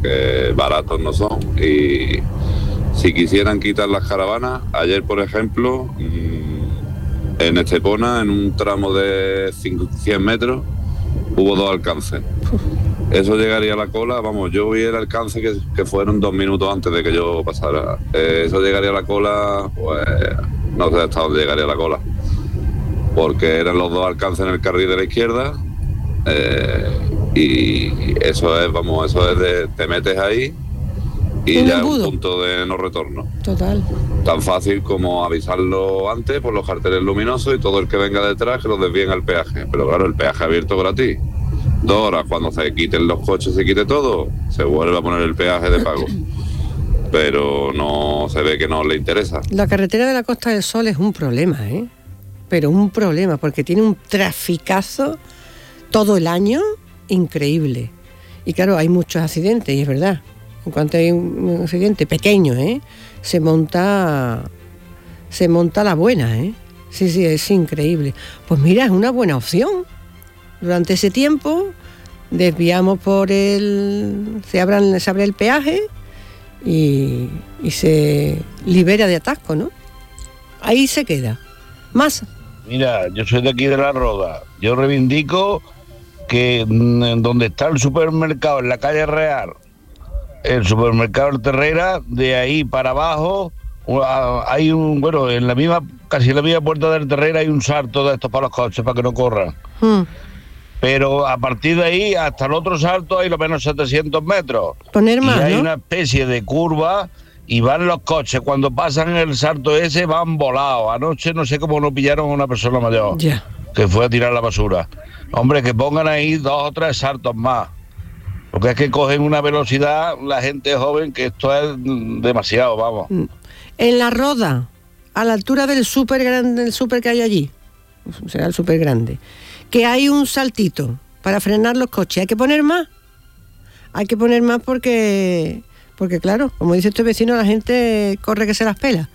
porque baratos no son. Y si quisieran quitar las caravanas, ayer por ejemplo, en Estepona, en un tramo de 100 metros, hubo 2 alcances. Eso llegaría a la cola, vamos, yo vi el alcance que fueron 2 minutos antes de que yo pasara. Eso llegaría a la cola, pues no sé hasta dónde llegaría la cola, porque eran los 2 alcances en el carril de la izquierda, y eso es, vamos, eso es de te metes ahí y ya es un punto de no retorno. Total. Tan fácil como avisarlo antes por los carteles luminosos y todo el que venga detrás que los desvíen al peaje. Pero claro, el peaje abierto gratis. 2 horas, cuando se quiten los coches, se quite todo, se vuelve a poner el peaje de pago. Pero no se ve que no le interesa. La carretera de la Costa del Sol es un problema, pero un problema, porque tiene un traficazo todo el año increíble. Y claro, hay muchos accidentes, y es verdad. En cuanto hay un accidente pequeño, se monta la buena, Sí, es increíble. Pues mira, es una buena opción. Durante ese tiempo desviamos se abre el peaje y se libera de atasco, ¿no? Ahí se queda. Más. Mira, yo soy de aquí de La Roda. Yo reivindico que donde está el supermercado, en la calle Real, el supermercado El Terrera, de ahí para abajo hay casi en la misma puerta del Terrera hay un salto de estos para los coches para que no corran. Pero a partir de ahí hasta el otro salto hay lo menos 700 metros. Poner más, y hay, ¿no?, una especie de curva y van los coches. Cuando pasan el salto ese van volados. Anoche no sé cómo no pillaron a una persona mayor que fue a tirar la basura. Hombre, que pongan ahí 2 o 3 saltos más. Porque es que cogen una velocidad la gente joven que esto es demasiado, vamos. En La Roda, a la altura del súper grande, el súper que hay allí, será el súper grande, que hay un saltito para frenar los coches. ¿Hay que poner más? Hay que poner más porque claro, como dice este vecino, la gente corre que se las pela.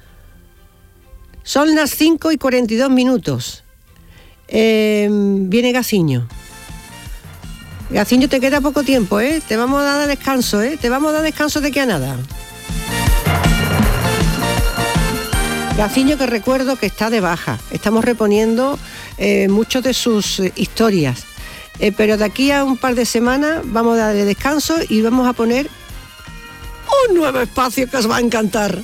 Son las 5:42. Viene Gaciño. Gaciño, te queda poco tiempo, te vamos a dar descanso, te vamos a dar descanso de que a nada. Gaciño, que recuerdo que está de baja. Estamos reponiendo muchas de sus historias, pero de aquí a un par de semanas vamos a darle descanso y vamos a poner un nuevo espacio que os va a encantar.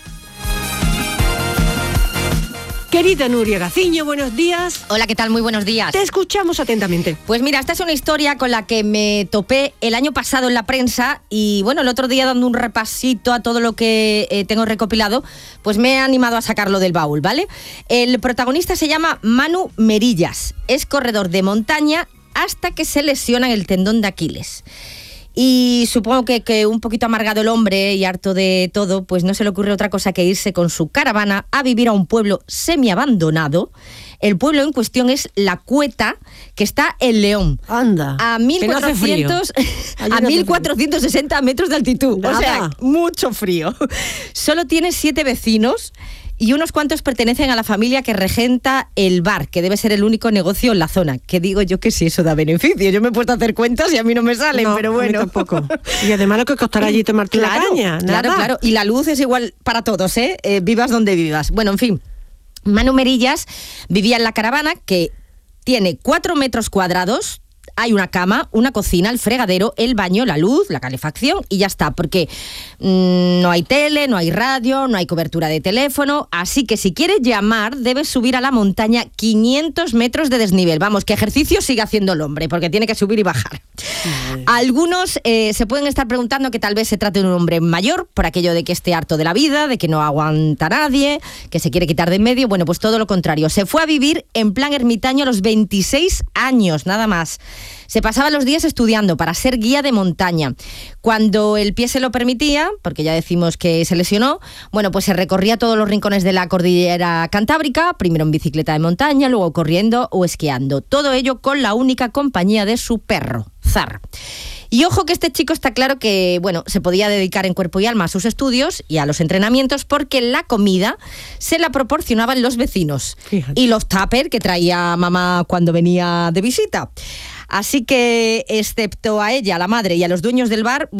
Querida Nuria Gaciño, buenos días. Hola, ¿qué tal? Muy buenos días. Te escuchamos atentamente. Pues mira, esta es una historia con la que me topé el año pasado en la prensa y bueno, el otro día dando un repasito a todo lo que tengo recopilado, pues me he animado a sacarlo del baúl, ¿vale? El protagonista se llama Manu Merillas, es corredor de montaña hasta que se lesiona en el tendón de Aquiles. Y supongo que un poquito amargado el hombre y harto de todo, pues no se le ocurre otra cosa que irse con su caravana a vivir a un pueblo semiabandonado. El pueblo en cuestión es La Cueta, que está en León. Anda. A 1460 metros de altitud. Nada. O sea, mucho frío. Solo tiene 7 vecinos. Y unos cuantos pertenecen a la familia que regenta el bar, que debe ser el único negocio en la zona. Que digo yo que sí, eso da beneficio. Yo me he puesto a hacer cuentas y a mí no me salen, pero bueno. A mí tampoco. Y además lo que costará allí tomarte la caña. Nada. Claro. Y la luz es igual para todos, vivas donde vivas. Bueno, en fin. Manu Merillas vivía en la caravana, que tiene 4 metros cuadrados. Hay una cama, una cocina, el fregadero, el baño, la luz, la calefacción y ya está, porque no hay tele, no hay radio, no hay cobertura de teléfono, así que si quieres llamar debes subir a la montaña 500 metros de desnivel. Vamos, que ejercicio sigue haciendo el hombre, porque tiene que subir y bajar. Algunos se pueden estar preguntando que tal vez se trate de un hombre mayor, por aquello de que esté harto de la vida, de que no aguanta a nadie, que se quiere quitar de en medio. Bueno, pues todo lo contrario. Se fue a vivir en plan ermitaño a los 26 años, nada más. Se pasaba los días estudiando para ser guía de montaña. Cuando el pie se lo permitía, porque ya decimos que se lesionó, bueno, pues se recorría todos los rincones de la cordillera cantábrica, primero en bicicleta de montaña, luego corriendo o esquiando. Todo ello con la única compañía de su perro, Zar. Y ojo que este chico está claro que, bueno, se podía dedicar en cuerpo y alma a sus estudios y a los entrenamientos porque la comida se la proporcionaban los vecinos. Fíjate. Y los tuppers que traía mamá cuando venía de visita. Así que, excepto a ella, a la madre y a los dueños del bar...